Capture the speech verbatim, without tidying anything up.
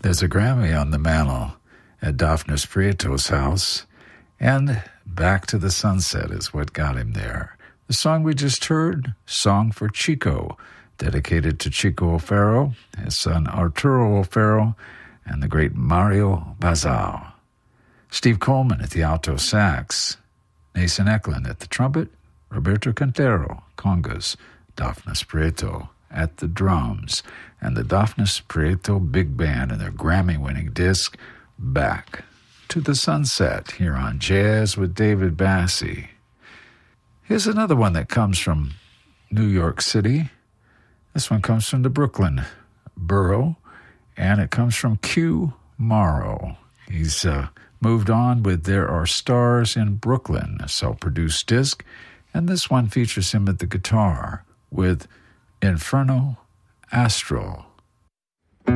There's a Grammy on the mantle at Dafnis Prieto's house, and Back to the Sunset is what got him there. The song we just heard, Song for Chico, dedicated to Chico O'Farrill, his son Arturo O'Farrill, and the great Mario Bazao. Steve Coleman at the alto sax, Nason Eklund at the trumpet, Roberto Quintero, congas, Dafnis Prieto at the drums, and the Dafnis Prieto Big Band and their Grammy-winning disc, Back to the Sunset, here on Jazz with David Bassie. Here's another one that comes from New York City. This one comes from the Brooklyn borough, and it comes from Q Morrow. He's uh, moved on with There Are Stars in Brooklyn, a self-produced disc, and this one features him at the guitar with Inferno Astral.